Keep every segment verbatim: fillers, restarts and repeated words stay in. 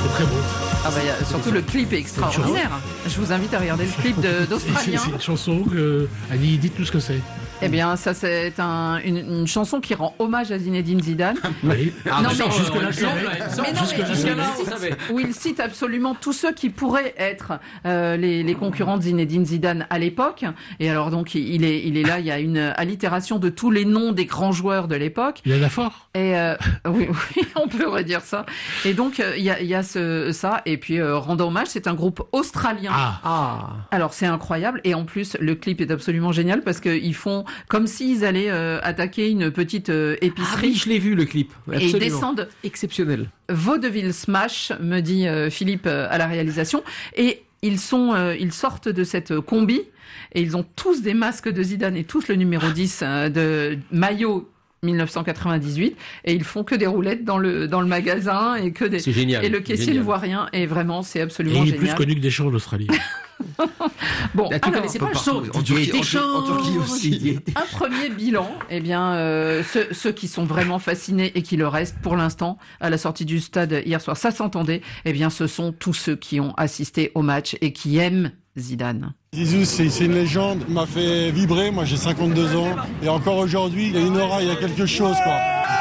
C'est très beau. Ah bah, y a, surtout le clip est extraordinaire. Je vous invite à regarder le clip de, d'Australien. C'est, c'est une chanson que... Annie, dites-nous ce que c'est. Eh bien, ça, c'est un, une, une chanson qui rend hommage à Zinedine Zidane. Oui. Ah, non, mais jusque-là, je savais. Où il cite absolument tous ceux qui pourraient être euh, les, les concurrents de Zinedine Zidane à l'époque. Et alors, donc, il est, il est là, il y a une allitération de tous les noms des grands joueurs de l'époque. Il y en a fort. Et euh, oui, oui, on pourrait dire ça. Et donc, euh, il y a, il y a ce, ça. Et puis, euh, rendant hommage, c'est un groupe australien. Ah. Ah. Alors, c'est incroyable. Et en plus, le clip est absolument génial parce qu'ils font comme s'ils allaient euh, attaquer une petite euh, épicerie. Ah oui, je l'ai vu le clip. Absolument. Et ils descendent. Exceptionnel. Vaudeville Smash, me dit euh, Philippe euh, à la réalisation. Et ils sont, euh, ils sortent de cette combi et ils ont tous des masques de Zidane et tous le numéro dix euh, de maillot dix-neuf cent quatre-vingt-dix-huit et ils font que des roulettes dans le dans le magasin et que des c'est génial. Et le caissier génial. ne voit rien et vraiment c'est absolument génial. Et il est génial. plus connu que Deschamps en Australie. Bon, là, tu alors, connaissais pas le son en Turquie, en, en Turquie aussi. un premier bilan, eh bien, euh, ceux, ceux qui sont vraiment fascinés et qui le restent pour l'instant à la sortie du stade hier soir, ça s'entendait. Eh bien, ce sont tous ceux qui ont assisté au match et qui aiment Zidane. Zizou, c'est, c'est une légende, il m'a fait vibrer, moi j'ai cinquante-deux ans, et encore aujourd'hui, il y a une aura, il y a quelque chose, quoi.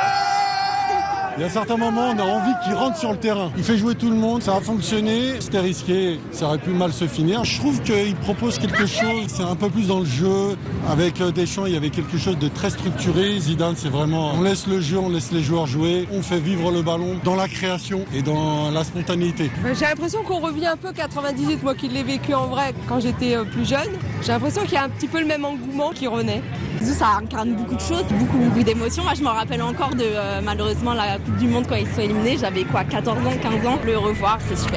Il y a certains moments, on a envie qu'il rentre sur le terrain. Il fait jouer tout le monde, ça a fonctionné, c'était risqué, ça aurait pu mal se finir. Je trouve qu'il propose quelque chose, c'est un peu plus dans le jeu. Avec Deschamps, il y avait quelque chose de très structuré. Zidane, c'est vraiment, on laisse le jeu, on laisse les joueurs jouer, on fait vivre le ballon dans la création et dans la spontanéité. J'ai l'impression qu'on revient un peu quatre-vingt-dix-huit, moi qui l'ai vécu en vrai quand j'étais plus jeune. J'ai l'impression qu'il y a un petit peu le même engouement qui renaît. Ça incarne beaucoup de choses, beaucoup, beaucoup d'émotions. Moi, je me rappelle encore de, euh, malheureusement, la Coupe du Monde quand ils sont éliminés. J'avais quoi, quatorze ans, quinze ans. Le revoir, c'est super.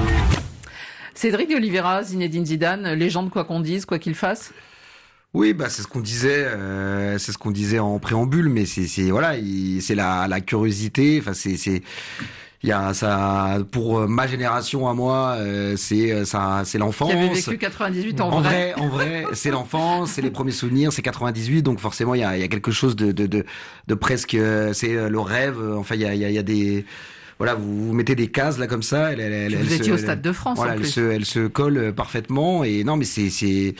Cédric de Oliveira, Zinedine Zidane, légende quoi qu'on dise, quoi qu'il fasse. Oui, bah c'est ce qu'on disait, euh, c'est ce qu'on disait en préambule, mais c'est, c'est voilà, il, c'est la, la curiosité. Enfin, c'est, c'est. Il y a ça pour ma génération à moi, euh, c'est ça, c'est l'enfance. Qui avait vécu quatre-vingt-dix-huit en, en vrai. vrai. En vrai, c'est l'enfance, c'est les premiers souvenirs, c'est quatre-vingt-dix-huit, donc forcément il y a, il y a quelque chose de, de, de, de presque, c'est le rêve. Enfin, il y a, il y a, il y a des voilà, vous, vous mettez des cases là comme ça. Elle, elle, elle, vous elle étiez se, au Stade de France. Voilà, en elle plus. se, elle se colle parfaitement et non, mais c'est, c'est.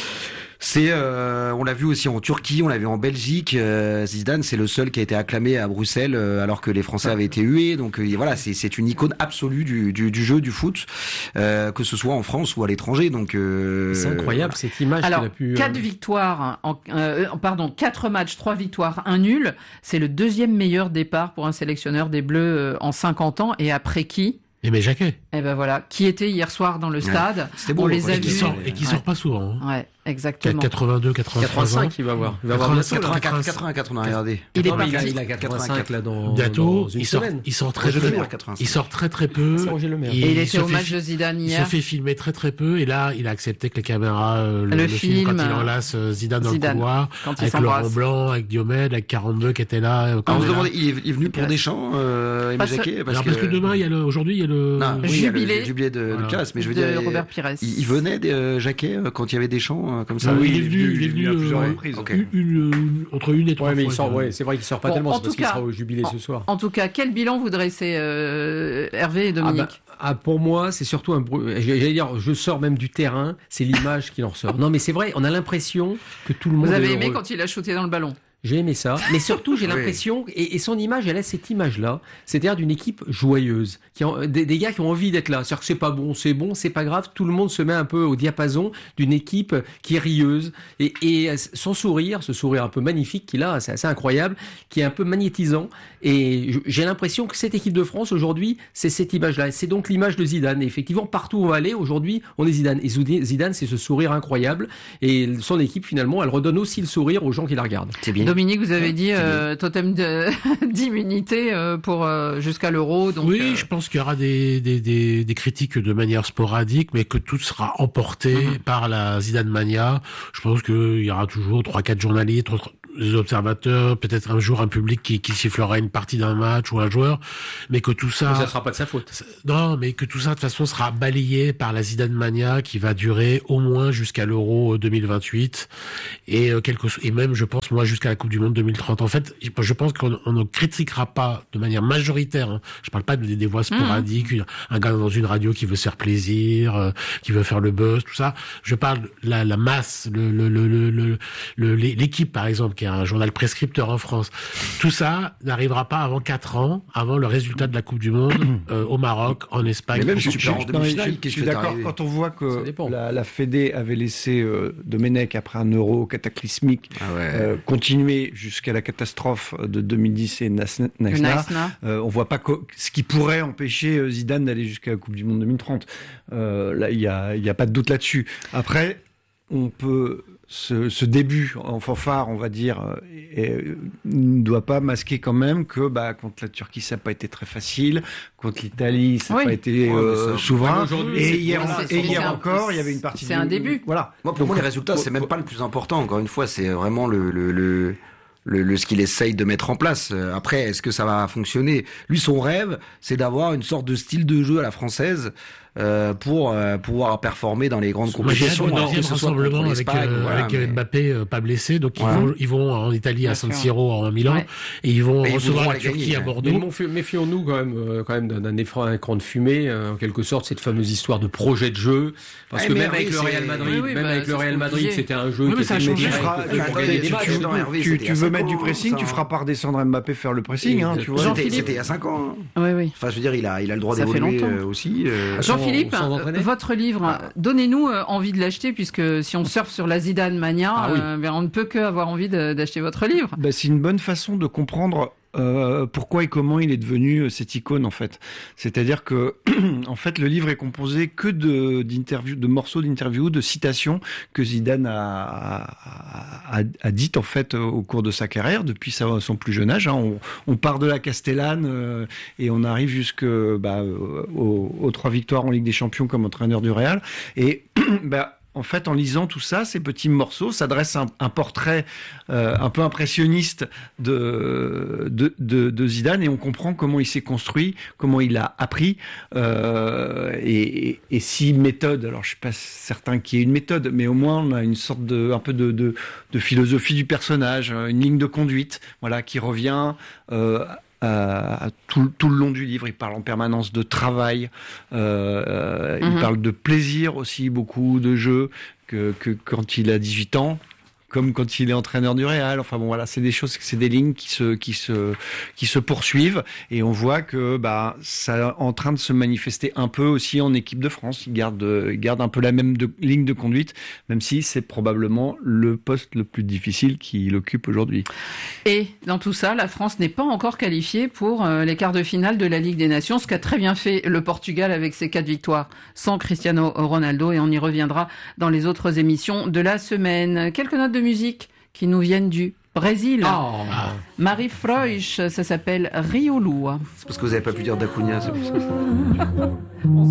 C'est, euh, on l'a vu aussi en Turquie, on l'a vu en Belgique. Euh, Zidane, c'est le seul qui a été acclamé à Bruxelles, euh, alors que les Français avaient été hués. Donc euh, voilà, c'est, c'est une icône absolue du, du, du jeu, du foot, euh, que ce soit en France ou à l'étranger. Donc euh, c'est incroyable cette image. Alors, qu'il a pu, quatre euh... victoires, en, euh, pardon, quatre matchs, trois victoires, un nul. C'est le deuxième meilleur départ pour un sélectionneur des Bleus euh, en cinquante ans. Et après qui? Aimé Jacquet. Eh ben voilà, qui était hier soir dans le stade. Ouais, c'était beau, on les a et qui vus. sort, et qui ouais. sort pas souvent. Hein. Ouais, exactement. quatre-vingt-deux, quatre-vingt-trois ans. il va avoir. Il va avoir quatre-vingt-quatre, quatre-vingt-quatre, quatre-vingt-quatre, on a regardé. Il est non, parti. il, a, il a quatre-vingt-cinq là dans, bientôt. dans une il sort, semaine. il sort très, très, il sort très très peu. C'est Roger Le Maire. Et il, il était au fait, match de Zidane hier. Il se fait filmer très très peu et là il a accepté que les caméras euh, le, le, le film, film quand il enlace euh, Zidane dans Zidane, le couloir quand avec Laurent Blanc, avec Diomède, avec quarante-deux qui était là. Euh, on se demandait, il est, il est venu pour Deschamps, euh, Aimé Jacquet, parce, parce que, que demain il y a le, aujourd'hui il y a le non, oui, jubilé, il y a le jubilé de voilà. Lucas, mais je veux de dire, Robert Pires. Il, il venait de euh, Jacquet quand il y avait Deschamps comme ça. Non, oui, il est venu, il est venu à plusieurs euh, reprises. Okay. Une, une, une, entre une et trois ouais, mais fois. il sort, ouais, c'est vrai qu'il sort pas bon, tellement, c'est tout parce cas, qu'il sera au jubilé en, ce soir. En tout cas, quel bilan vous dressez, euh, Hervé et Dominique? ah bah, ah, pour moi, c'est surtout un bruit. J'allais dire, je sors même du terrain, c'est l'image qui en ressort. Non, mais c'est vrai, on a l'impression que tout le monde. Vous avez est aimé heureux. quand il a shooté dans le ballon? J'ai aimé ça, mais surtout j'ai oui. l'impression, et, et son image, elle a cette image-là, c'est-à-dire d'une équipe joyeuse, qui ont, des, des gars qui ont envie d'être là. C'est-à-dire que c'est pas bon, c'est bon, c'est pas grave, tout le monde se met un peu au diapason d'une équipe qui est rieuse, et, et son sourire, ce sourire un peu magnifique qu'il a, c'est assez incroyable, qui est un peu magnétisant, et j'ai l'impression que cette équipe de France aujourd'hui, c'est cette image-là, c'est donc l'image de Zidane. Et effectivement, partout où on va aller, aujourd'hui, on est Zidane, et Zidane, c'est ce sourire incroyable, et son équipe finalement, elle redonne aussi le sourire aux gens qui la regardent. C'est bien. Dominique, vous avez dit euh, totem de, d'immunité euh, pour euh, jusqu'à l'Euro. Donc, oui, euh... je pense qu'il y aura des, des, des, des critiques de manière sporadique, mais que tout sera emporté mm-hmm. par la Zidane Mania. Je pense qu'il y aura toujours trois, quatre journalistes, des observateurs, peut-être un jour un public qui, qui sifflera une partie d'un match ou un joueur, mais que tout ça... Mais ça sera pas de sa faute. Non, mais que tout ça, de toute façon, sera balayé par la Zidane Mania qui va durer au moins jusqu'à l'Euro deux mille vingt-huit et, euh, quelque, et même, je pense, moi, jusqu'à la Coupe du Monde deux mille trente. En fait, je pense qu'on on ne critiquera pas de manière majoritaire, hein. Je parle pas de, des voix sporadiques, mmh. un gars dans une radio qui veut se faire plaisir, euh, qui veut faire le buzz, tout ça. Je parle de la, la masse, le, le, le, le, le, le, l'équipe, par exemple, qui est un journal prescripteur en France. Tout ça n'arrivera pas avant quatre ans, avant le résultat de la Coupe du Monde euh, au Maroc, en Espagne. Mais même je, je, je, je, non, je, finale, je suis d'accord quand on voit que la, la Fédé avait laissé euh, Domenech après un Euro cataclysmique ah ouais. euh, continuer jusqu'à la catastrophe de deux mille dix et Nasna. Euh, on voit pas ce qui pourrait empêcher Zidane d'aller jusqu'à la Coupe du Monde deux mille trente. Euh, là, il y a, il y a pas de doute là-dessus. Après, on peut ce, ce début en fanfare, on va dire, et, ne doit pas masquer quand même que bah, contre la Turquie, ça n'a pas été très facile, contre l'Italie, ça n'a oui. pas été euh, ouais, souverain. Ouais, et hier, c'est, et hier encore, il y avait une partie. C'est de... un début. Voilà. Moi, pour Donc, moi, les résultats, c'est même pas le plus important. Encore une fois, c'est vraiment le, le, le... Le, le, ce qu'il essaye de mettre en place. Après, est-ce que ça va fonctionner ? Lui, son rêve, c'est d'avoir une sorte de style de jeu à la française euh, pour euh, pouvoir performer dans les grandes compétitions. Un rassemblement avec, euh, voilà, avec mais... Mbappé euh, pas blessé, donc voilà. ils, vont, ils vont en Italie à San Siro, en Milan, ouais. et ils vont et recevoir la Turquie à Bordeaux. Mais méfions-nous quand même, euh, quand même d'un écran de fumée, euh, en quelque sorte, cette fameuse histoire de projet de jeu, parce ouais, que même avec le Real Madrid, même avec le Real Madrid, c'était un jeu qui était direct. Tu veux mettre du pressing, tu feras pas redescendre Mbappé faire le pressing, hein, tu vois. C'était il y a cinq ans. Oui, oui. Enfin, je veux dire, il a, il a le droit d'évoluer aussi. Jean-Philippe, votre livre, donnez-nous envie de l'acheter, puisque si on surfe sur la Zidane Mania, ah oui. euh, on ne peut que avoir envie de, d'acheter votre livre. Bah, c'est une bonne façon de comprendre Euh, pourquoi et comment il est devenu cette icône en fait. C'est-à-dire que en fait le livre est composé que de d'interviews, de morceaux d'interviews, de citations que Zidane a, a, a, a dites en fait au cours de sa carrière depuis sa, son plus jeune âge. Hein. On, on part de la Castellane euh, et on arrive jusque bah, aux, aux trois victoires en Ligue des Champions comme entraîneur du Real. Et bah, en fait, en lisant tout ça, ces petits morceaux, ça dresse un, un portrait euh, un peu impressionniste de, de, de, de Zidane et on comprend comment il s'est construit, comment il a appris euh, et, et, et si méthode. Alors, je suis pas certain qu'il y ait une méthode, mais au moins on a une sorte de un peu de, de, de philosophie du personnage, une ligne de conduite, voilà, qui revient. Euh, Euh, tout, tout le long du livre, il parle en permanence de travail, euh, mm-hmm. il parle de plaisir aussi, beaucoup de jeux, que, que quand il a dix-huit ans, comme quand il est entraîneur du Real. Enfin bon, voilà, c'est des choses, c'est des lignes qui se, qui se, qui se poursuivent et on voit que bah ça est en train de se manifester un peu aussi en équipe de France. Il garde, il garde un peu la même de, ligne de conduite, même si c'est probablement le poste le plus difficile qu'il occupe aujourd'hui. Et dans tout ça, la France n'est pas encore qualifiée pour euh, les quarts de finale de la Ligue des Nations, ce qu'a très bien fait le Portugal avec ses quatre victoires sans Cristiano Ronaldo, et on y reviendra dans les autres émissions de la semaine. Quelques notes de musique qui nous viennent du Brésil. Oh. Marie Freuch, ça s'appelle Rio Lua. C'est parce que vous n'avez pas pu dire d'Acuna, c'est pour ça.